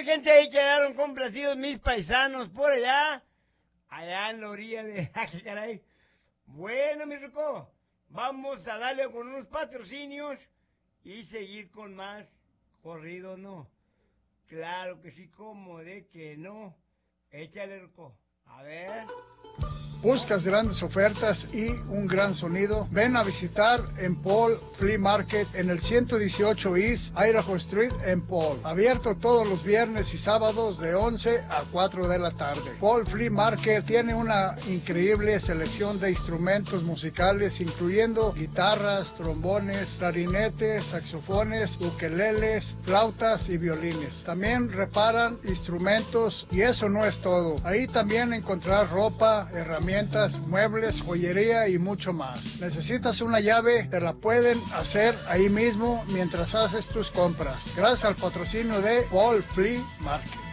gente, ahí quedaron complacidos mis paisanos por allá en la orilla de... ¡Ay, caray! Bueno, mi rico, vamos a darle con unos patrocinios y seguir con más corrido, ¿no? Claro que sí, como de que no. Échale, rico. A ver... ¿Buscas grandes ofertas y un gran sonido? Ven a visitar en Paul Flea Market en el 118 East Idaho Street en Paul. Abierto todos los viernes y sábados de 11 a 4 de la tarde. Paul Flea Market tiene una increíble selección de instrumentos musicales, incluyendo guitarras, trombones, clarinetes, saxofones, ukeleles, flautas y violines. También reparan instrumentos y eso no es todo. Ahí también encontrarás ropa, herramientas, muebles, joyería y mucho más. ¿Necesitas una llave? Te la pueden hacer ahí mismo mientras haces tus compras. Gracias al patrocinio de Paul Flea Market.